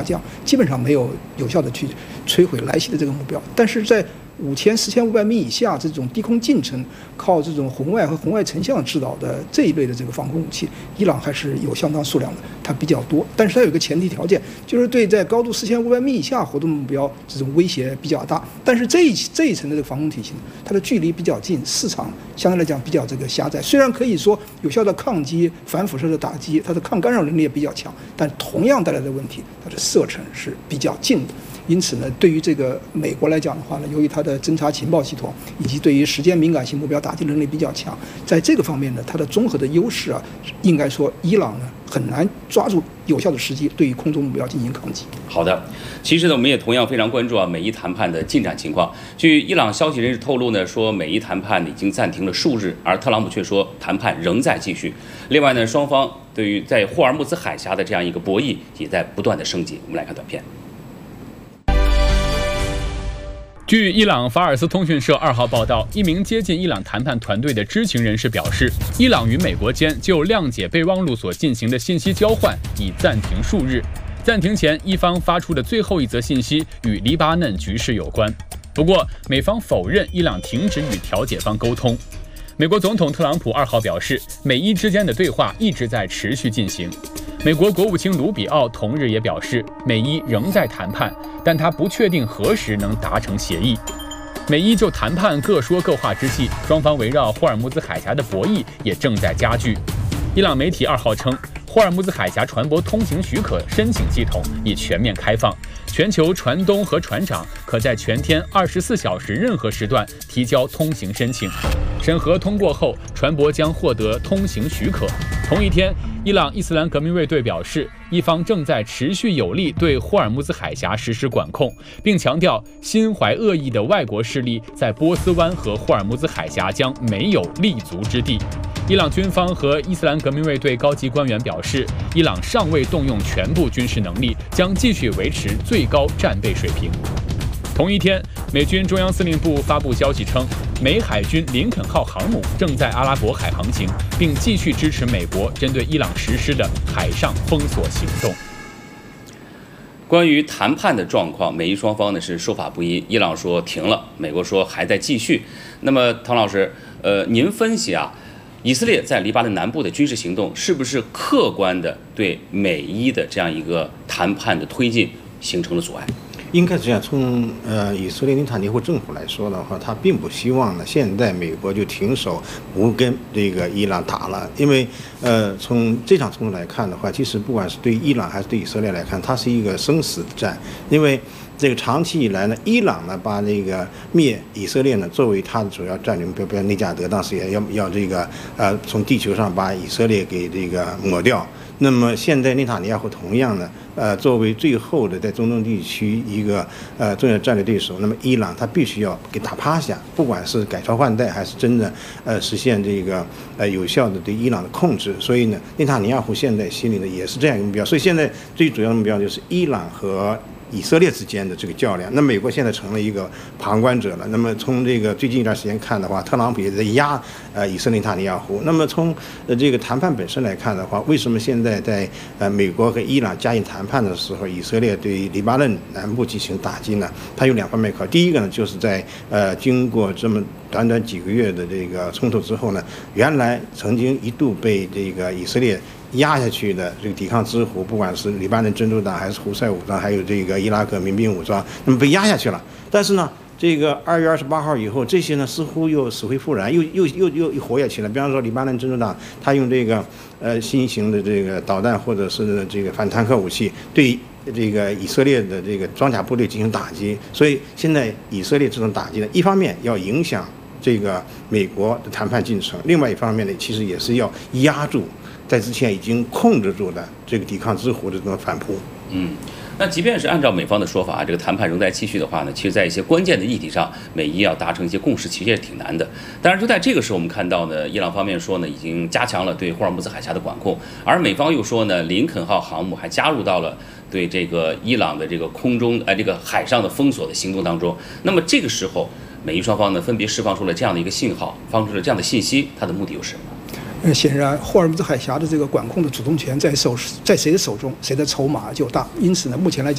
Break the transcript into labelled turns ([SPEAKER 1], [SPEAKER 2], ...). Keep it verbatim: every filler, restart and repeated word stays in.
[SPEAKER 1] 降，基本上没有有效的去摧毁来袭的这个目标。但是在五千、四千五百米以下这种低空近程，靠这种红外和红外成像制导的这一类的这个防空武器，伊朗还是有相当数量的，它比较多。但是它有一个前提条件，就是对在高度四千五百米以下活动目标这种威胁比较大。但是这一这一层的这个防空体系，它的距离比较近，市场相对来讲比较这个狭窄。虽然可以说有效的抗击反辐射的打击，它的抗干扰能力也比较强，但同样带来的问题，它的射程是比较近的。因此呢，对于这个美国来讲的话呢，由于它的侦察情报系统以及对于时间敏感性目标打击能力比较强，在这个方面呢，它的综合的优势啊，应该说伊朗呢很难抓住有效的时机对于空中目标进行抗击。
[SPEAKER 2] 好的，其实呢，我们也同样非常关注啊美伊谈判的进展情况。据伊朗消息人士透露呢，说美伊谈判已经暂停了数日，而特朗普却说谈判仍在继续。另外呢，双方对于在霍尔木兹海峡的这样一个博弈也在不断的升级。我们来看短片。
[SPEAKER 3] 据伊朗法尔斯通讯社二号报道，一名接近伊朗谈判团队的知情人士表示，伊朗与美国间就谅解备忘录所进行的信息交换已暂停数日。暂停前，伊方发出的最后一则信息与黎巴嫩局势有关。不过，美方否认伊朗停止与调解方沟通。美国总统特朗普二号表示，美伊之间的对话一直在持续进行。美国国务卿卢比奥同日也表示，美伊仍在谈判，但他不确定何时能达成协议。美伊就谈判各说各话之际，双方围绕霍尔木兹海峡的博弈也正在加剧。伊朗媒体二号称，霍尔木兹海峡船舶通行许可申请系统已全面开放，全球船东和船长可在全天二十四小时任何时段提交通行申请。审核通过后，船舶将获得通行许可。同一天，伊朗伊斯兰革命卫队表示，伊方正在持续有力对霍尔木兹海峡实施管控，并强调心怀恶意的外国势力在波斯湾和霍尔木兹海峡将没有立足之地。伊朗军方和伊斯兰革命卫队高级官员表示，伊朗尚未动用全部军事能力，将继续维持最高战备水平。同一天，美军中央司令部发布消息称，美海军林肯号航母正在阿拉伯海航行，并继续支持美国针对伊朗实施的海上封锁行动。
[SPEAKER 2] 关于谈判的状况，美伊双方呢是说法不一，伊朗说停了，美国说还在继续。那么，唐老师，呃，您分析啊，以色列在黎巴嫩南部的军事行动是不是客观的对美伊的这样一个谈判的推进形成了阻碍？
[SPEAKER 4] 应该是这样，从呃以色列内塔尼亚胡政府来说的话，他并不希望呢现在美国就停手不跟这个伊朗打了，因为呃从这场冲突来看的话，其实不管是对伊朗还是对以色列来看，它是一个生死战，因为这个长期以来呢，伊朗呢把这个灭以色列呢作为它的主要战略目标，比如内加德当时也要要这个呃从地球上把以色列给这个抹掉。那么现在内塔尼亚胡同样呢，呃，作为最后的在中东地区一个呃重要战略对手，那么伊朗他必须要给打趴下，不管是改朝换代还是真的呃实现这个呃有效的对伊朗的控制。所以呢，内塔尼亚胡现在心里呢也是这样一个目标。所以现在最主要的目标就是伊朗和以色列之间的这个较量，那美国现在成了一个旁观者了。那么从这个最近一段时间看的话，特朗普也在压呃以色列内塔尼亚胡。那么从呃这个谈判本身来看的话，为什么现在在呃美国和伊朗加紧谈判的时候，以色列对黎巴嫩南部进行打击呢？它有两方面考虑。第一个呢，就是在呃经过这么短短几个月的这个冲突之后呢，原来曾经一度被这个以色列压下去的这个抵抗之虎，不管是黎巴嫩真主党还是胡塞武装，还有这个伊拉克民兵武装，那么被压下去了。但是呢，这个二月二十八号以后，这些呢似乎又死灰复燃，又又又又又活跃起来。比方说，黎巴嫩真主党他用这个呃新型的这个导弹或者是这个反坦克武器对这个以色列的这个装甲部队进行打击。所以现在以色列这种打击呢，一方面要影响这个美国的谈判进程，另外一方面呢，其实也是要压住在之前已经控制住的这个抵抗之虎的这种反扑。
[SPEAKER 2] 嗯，那即便是按照美方的说法，这个谈判仍在继续的话呢，其实在一些关键的议题上，美伊要达成一些共识，其实也挺难的。当然，就在这个时候，我们看到呢，伊朗方面说呢，已经加强了对霍尔木兹海峡的管控，而美方又说呢，林肯号航母还加入到了对这个伊朗的这个空中呃这个海上的封锁的行动当中。那么这个时候，美伊双方呢分别释放出了这样的一个信号，放出了这样的信息，它的目的又是什么？
[SPEAKER 1] 呃，显然霍尔木兹海峡的这个管控的主动权在手在谁的手中，谁的筹码就大。因此呢，目前来讲。